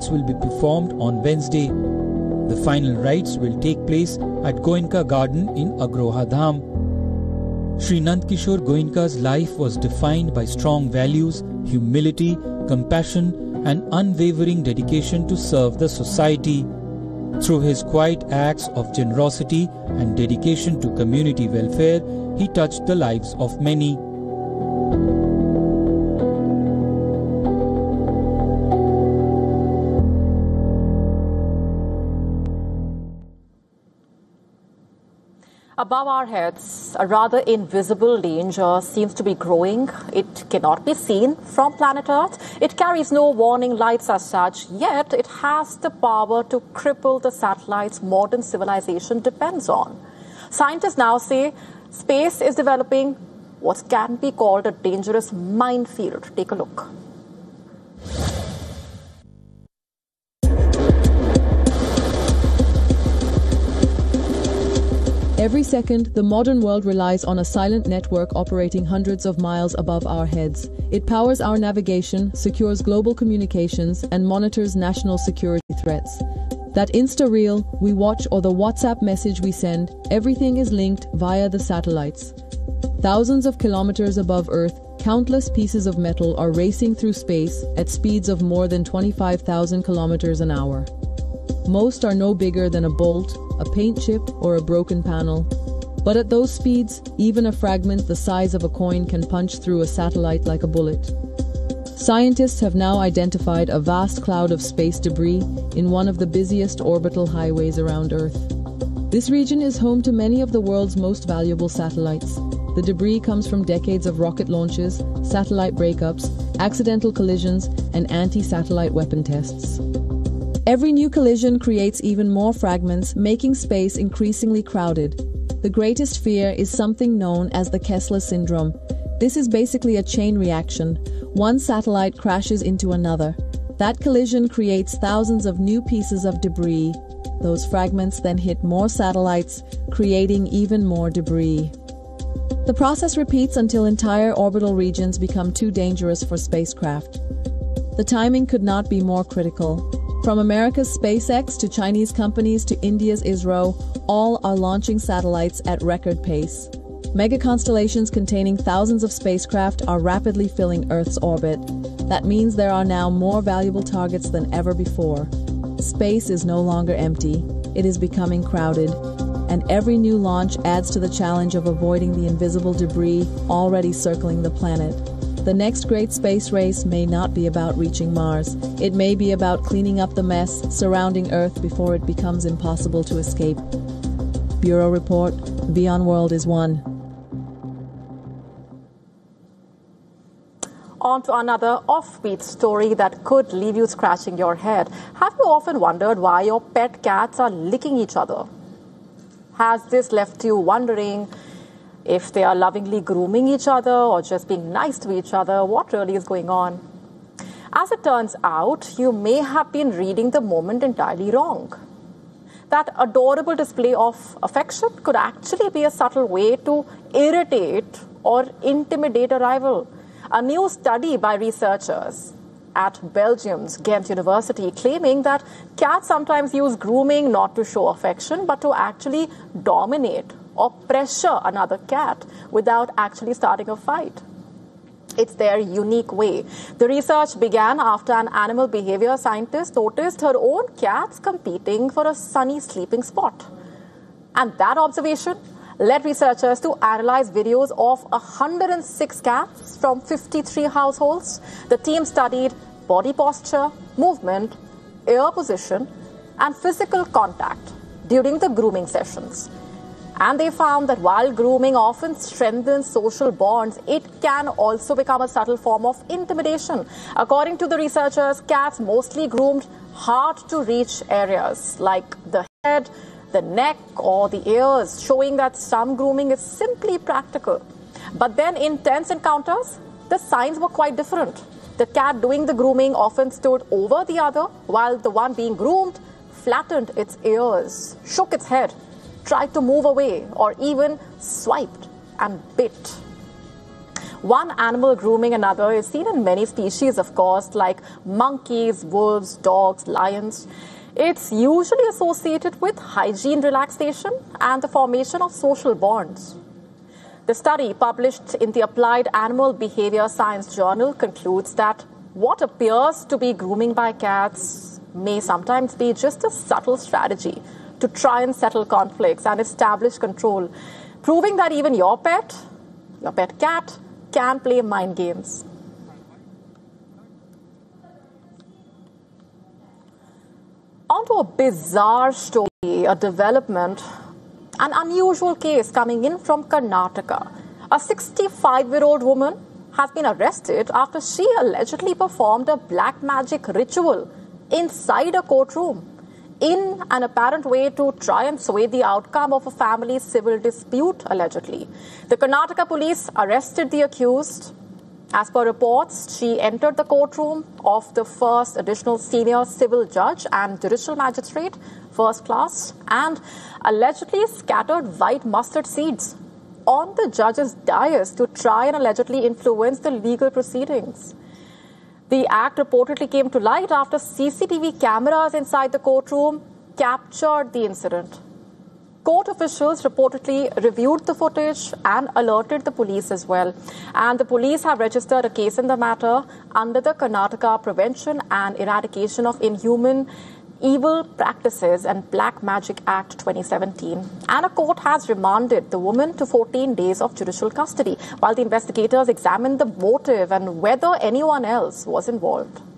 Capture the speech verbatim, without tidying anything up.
will be performed on Wednesday. The final rites will take place at Goenka Garden in Agroha Dham. Shri Nandkishore Goenka's life was defined by strong values, humility, compassion and unwavering dedication to serve the society. Through his quiet acts of generosity and dedication to community welfare, he touched the lives of many. Above our heads, a rather invisible danger seems to be growing. It cannot be seen from planet Earth. It carries no warning lights as such, yet it has the power to cripple the satellites modern civilization depends on. Scientists now say space is developing what can be called a dangerous minefield. Take a look. Every second, the modern world relies on a silent network operating hundreds of miles above our heads. It powers our navigation, secures global communications, and monitors national security threats. That Insta-reel we watch or the WhatsApp message we send, everything is linked via the satellites. Thousands of kilometers above Earth, countless pieces of metal are racing through space at speeds of more than twenty-five thousand kilometers an hour. Most are no bigger than a bolt, a paint chip, or a broken panel. But at those speeds, even a fragment the size of a coin can punch through a satellite like a bullet. Scientists have now identified a vast cloud of space debris in one of the busiest orbital highways around Earth. This region is home to many of the world's most valuable satellites. The debris comes from decades of rocket launches, satellite breakups, accidental collisions, and anti-satellite weapon tests. Every new collision creates even more fragments, making space increasingly crowded. The greatest fear is something known as the Kessler syndrome. This is basically a chain reaction. One satellite crashes into another. That collision creates thousands of new pieces of debris. Those fragments then hit more satellites, creating even more debris. The process repeats until entire orbital regions become too dangerous for spacecraft. The timing could not be more critical. From America's SpaceX to Chinese companies to India's ISRO, all are launching satellites at record pace. Mega constellations containing thousands of spacecraft are rapidly filling Earth's orbit. That means there are now more valuable targets than ever before. Space is no longer empty. It is becoming crowded. And every new launch adds to the challenge of avoiding the invisible debris already circling the planet. The next great space race may not be about reaching Mars. It may be about cleaning up the mess surrounding Earth before it becomes impossible to escape. Bureau Report, Beyond World is one. On to another offbeat story that could leave you scratching your head. Have you often wondered why your pet cats are licking each other? Has this left you wondering if they are lovingly grooming each other or just being nice to each other? What really is going on? As it turns out, you may have been reading the moment entirely wrong. That adorable display of affection could actually be a subtle way to irritate or intimidate a rival. A new study by researchers at Belgium's Ghent University claiming that cats sometimes use grooming not to show affection but to actually dominate or pressure another cat without actually starting a fight. It's their unique way. The research began after an animal behavior scientist noticed her own cats competing for a sunny sleeping spot. And that observation led researchers to analyze videos of one hundred six cats from fifty-three households. The team studied body posture, movement, ear position, and physical contact during the grooming sessions. And they found that while grooming often strengthens social bonds, it can also become a subtle form of intimidation. According to the researchers, cats mostly groomed hard-to-reach areas like the head, the neck, or the ears, showing that some grooming is simply practical. But then in tense encounters, the signs were quite different. The cat doing the grooming often stood over the other, while the one being groomed flattened its ears, shook its head, tried to move away, or even swiped and bit. One animal grooming another is seen in many species, of course, like monkeys, wolves, dogs, lions. It's usually associated with hygiene, relaxation, and the formation of social bonds. The study, published in the Applied Animal Behavior Science Journal, concludes that what appears to be grooming by cats may sometimes be just a subtle strategy to try and settle conflicts and establish control, proving that even your pet, your pet cat, can play mind games. Onto a bizarre story, a development, an unusual case coming in from Karnataka. A sixty-five-year-old woman has been arrested after she allegedly performed a black magic ritual inside a courtroom in an apparent way to try and sway the outcome of a family's civil dispute, allegedly. The Karnataka police arrested the accused. As per reports, she entered the courtroom of the first additional senior civil judge and judicial magistrate, first class, and allegedly scattered white mustard seeds on the judge's dais to try and allegedly influence the legal proceedings. The act reportedly came to light after C C T V cameras inside the courtroom captured the incident. Court officials reportedly reviewed the footage and alerted the police as well. And the police have registered a case in the matter under the Karnataka Prevention and Eradication of Inhuman Evil Practices and Black Magic Act twenty seventeen. And a court has remanded the woman to fourteen days of judicial custody while the investigators examine the motive and whether anyone else was involved.